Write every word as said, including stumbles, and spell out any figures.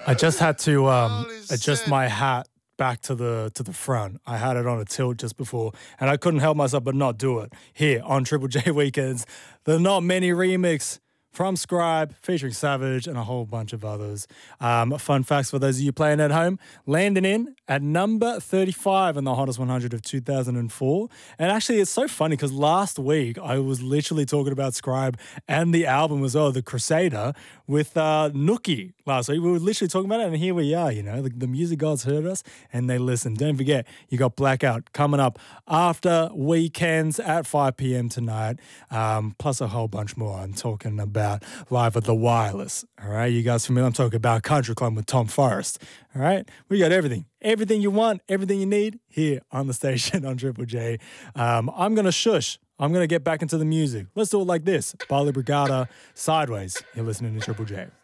I just had to um, adjust my hat back to the to the front. I had it on a tilt just before, and I couldn't help myself but not do it. Here on Triple J Weekends, the Not Many remix from Scribe, featuring Savage and a whole bunch of others. Um, fun facts for those of you playing at home, landing in at number thirty-five in the hottest one hundred of two thousand four. And actually, it's so funny because last week I was literally talking about Scribe and the album as well, The Crusader, with uh, Nookie last week. We were literally talking about it, and here we are, you know. The, the music gods heard us and they listened. Don't forget, you got Blackout coming up after Weekends at five p.m. tonight, um, plus a whole bunch more. I'm talking about live at the Wireless. All right, you guys familiar? I'm talking about Country Club with Tom Forrest. All right, we got everything, everything you want, everything you need here on the station on Triple J. Um, I'm gonna shush. I'm gonna get back into the music. Let's do it like this: Bali Brigada, Sideways. You're listening to Triple J.